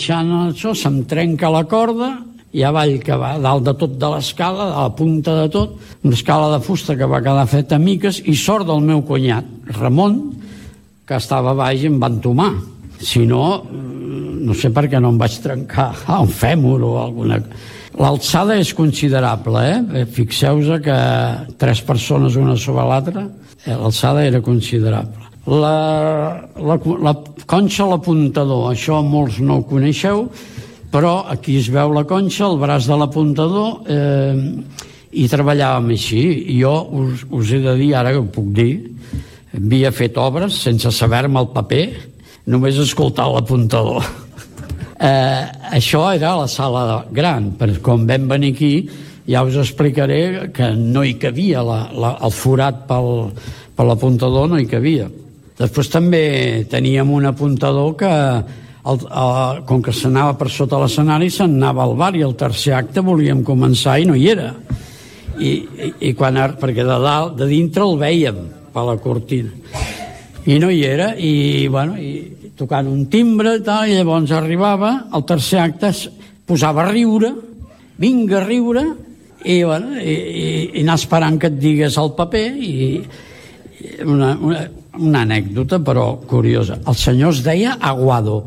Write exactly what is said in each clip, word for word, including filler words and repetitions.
baixant això, se'm trenca la corda, i avall que va dalt de tot de l'escala, a la punta de tot, una escala de fusta que va quedar feta a miques, i sort del meu cunyat, Ramon, que estava baix i em va entomar. Si no, no sé per què no em vaig trencar un fèmur o alguna cosa. L'alçada és considerable, eh? Fixeu-vos que tres persones una sobre l'altra, eh? L'alçada era considerable. La, la, la conxa a l'apuntador, això molts no ho coneixeu, però aquí es veu la conxa, el braç de l'apuntador, eh, i treballàvem així. Jo us, us he de dir, ara que ho puc dir, havia fet obres sense saber-me el paper, només escoltar l'apuntador. Eh, això era la sala gran, però quan vam venir aquí ja us explicaré que no hi cabia, la, la, el forat pel, per l'apuntador no hi cabia. Després també teníem un apuntador que, el, el, com que s'anava per sota l'escenari, se'n anava al bar, i el tercer acte volíem començar i no hi era. I, i, i quan, perquè de dalt, de dintre el vèiem per la cortina. I no hi era, i bueno, i tocant un timbre i tal, i llavors arribava, el tercer acte es posava a riure, vinga a riure, i, bueno, i, i, i anar esperant que et digués el paper, i una, una, una anècdota, però curiosa. El senyor es deia Aguado.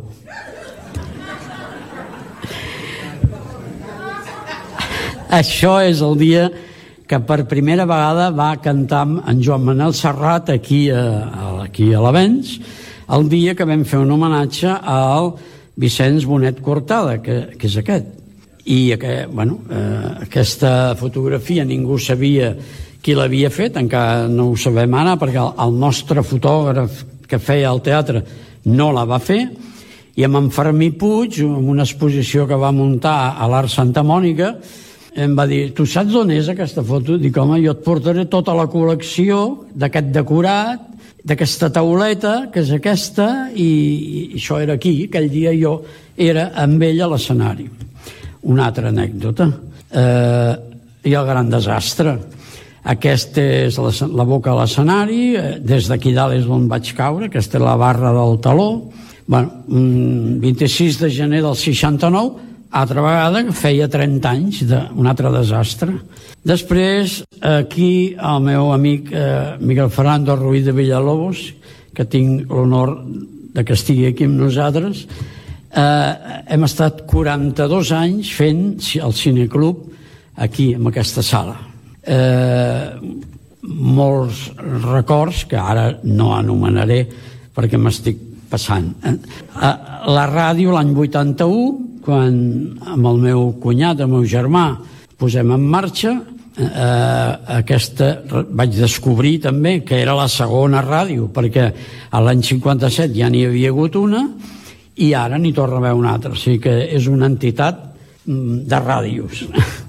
Això és el dia que per primera vegada va cantar en Joan Manel Serrat aquí a, aquí a l'Avenç, el dia que vam fer un homenatge al Vicenç Bonet Cortada, que, que és aquest. I que, bueno, eh, aquesta fotografia ningú sabia qui l'havia fet, encara no ho sabem ara, perquè el, el nostre fotògraf que feia el teatre no la va fer, i amb en Fermí Puig, en una exposició que va muntar a l'Art Santa Mònica, em va dir, tu saps d'on és aquesta foto? Dic, home, jo et portaré tota la col·lecció d'aquest decorat, d'aquesta tauleta, que és aquesta, i, i això era aquí, aquell dia jo era amb ell a l'escenari. Una altra anècdota. Eh, I el gran desastre. Aquesta és la, la boca a l'escenari, des d'aquí dalt és on vaig caure, aquesta és la barra del taló. Bueno, vint-i-sis de gener del seixanta-nou, altra vegada, que feia trenta anys, de, un altre desastre. Després, aquí, el meu amic eh, Miguel Fernando Ruiz de Villalobos, que tinc l'honor de que estigui aquí amb nosaltres, eh, hem estat quaranta-dos anys fent el cineclub aquí, en aquesta sala. Eh, molts records, que ara no anomenaré perquè m'estic passant. Eh, la ràdio, l'any vuitanta-u, quan amb el meu cunyat, el meu germà, posem en marxa, eh, aquesta vaig descobrir també que era la segona ràdio, perquè a l'any cinquanta-set ja n'hi havia hagut una i ara n'hi torna a haver una altra, o sigui que és una entitat de ràdios.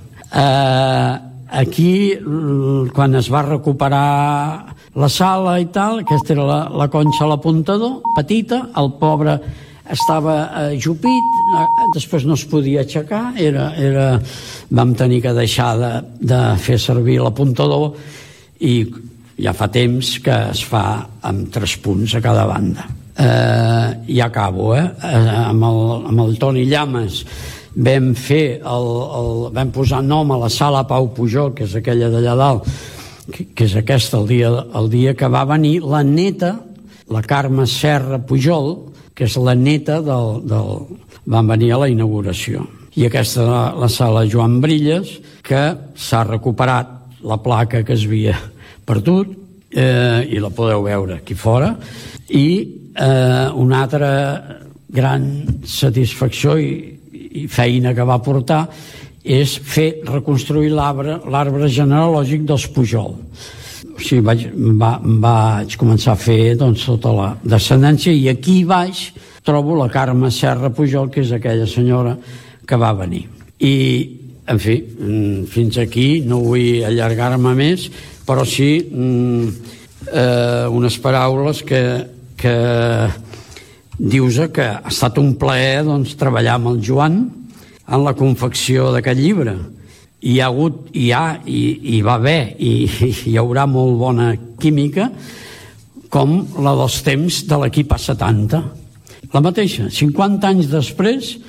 eh, aquí, quan es va recuperar la sala i tal, aquesta era la, la conxa a l'apuntador, petita, el pobre estava ajupit, després no es podia aixecar, era, era, vam tenir que deixar de, de fer servir l'apuntador, i ja fa temps que es fa amb tres punts a cada banda. Eh, ja acabo, eh? eh amb, el, amb el Toni Llames vam fer el, el, vam posar nom a la sala Pau Pujol, que és aquella d'allà dalt, que, que és aquesta, el dia, el dia que va venir la neta, la Carme Serra Pujol, que és la neta del, del... van venir a la inauguració. I aquesta la, la sala Joan Brilles, que s'ha recuperat la placa que es havia perdut, eh, i la podeu veure aquí fora, i eh, una altra gran satisfacció i, i feina que va portar és fer reconstruir l'arbre l'arbre genealògic dels Pujol. O sigui, vaig, va, vaig començar a fer doncs, tota la descendència, i aquí baix trobo la Carme Serra Pujol, que és aquella senyora que va venir. I, en fi, fins aquí no vull allargar-me més, però sí eh, unes paraules que, que dius que ha estat un plaer doncs, treballar amb el Joan en la confecció d'aquest llibre. Hi ha hagut, hi ha, i hi va haver, i hi haurà molt bona química, com la dels temps de l'equip A setanta. La mateixa, cinquanta anys després,